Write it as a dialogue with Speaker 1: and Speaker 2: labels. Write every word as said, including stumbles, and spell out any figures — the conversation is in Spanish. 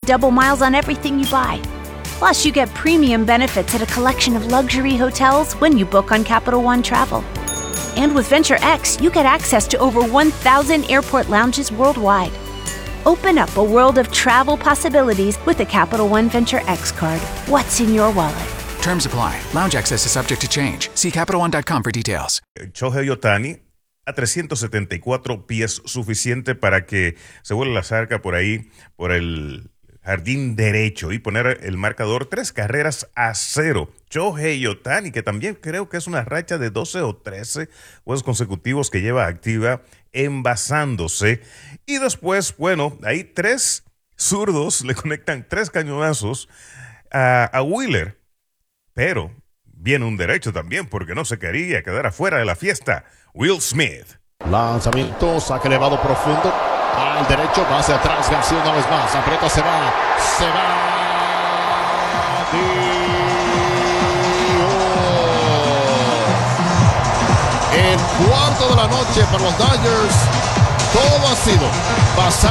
Speaker 1: double miles on everything you buy. Plus, you get premium benefits at a collection of luxury hotels when you book on Capital One Travel. And with Venture X, you get access to over one thousand airport lounges worldwide. Open up a world of travel possibilities with the Capital One Venture X card. What's in your wallet?
Speaker 2: Terms apply. Lounge access is subject to change. See Capital One dot com for details.
Speaker 3: Shohei Ohtani a trescientos setenta y cuatro pies, suficiente para que se vuele la cerca por ahí, por el jardín derecho, y poner el marcador tres carreras a cero. Shohei Ohtani, que también creo que es una racha de doce o trece juegos consecutivos que lleva activa, envasándose. Y después, bueno, ahí tres zurdos le conectan tres cañonazos a, a Wheeler. Pero viene un derecho también, porque no se quería quedar afuera de la fiesta. Will Smith.
Speaker 4: Lanzamiento, saque elevado profundo. Al derecho, va hacia atrás. García una vez más. Aprieta, se va. Se va. El cuarto de la noche para los Dodgers. Todo ha sido pasado.